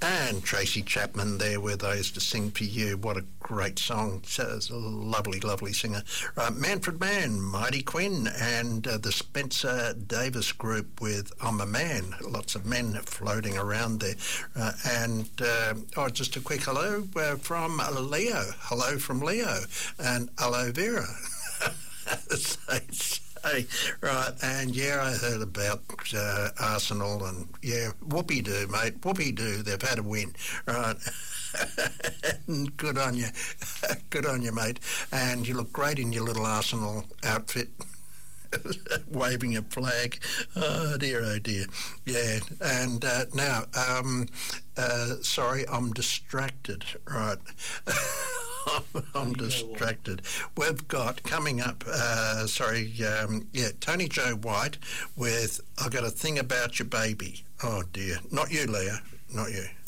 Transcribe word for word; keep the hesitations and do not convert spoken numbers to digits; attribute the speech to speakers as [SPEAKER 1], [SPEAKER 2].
[SPEAKER 1] And Tracy Chapman there with I Used to Sing for You. What a great song. She's a lovely, lovely singer. Uh, Manfred Mann, Mighty Quinn, and uh, the Spencer Davis Group with I'm a Man. Lots of men floating around there. Uh, and uh, oh, just a quick hello uh, from Leo. Hello from Leo. And aloe vera. so, Hey, right, and yeah, I heard about uh, Arsenal, and yeah, whoopee-doo, mate, whoopee-doo, they've had a win, right? Good on you, good on you, mate, and you look great in your little Arsenal outfit. Waving a flag. Oh dear, oh dear. Yeah, and uh, now, um, uh, sorry, I'm distracted, right? I'm distracted. We've got coming up, uh, sorry, um, yeah, Tony Joe White with I Got a Thing About Your Baby. Oh dear, not you, Leah, not you.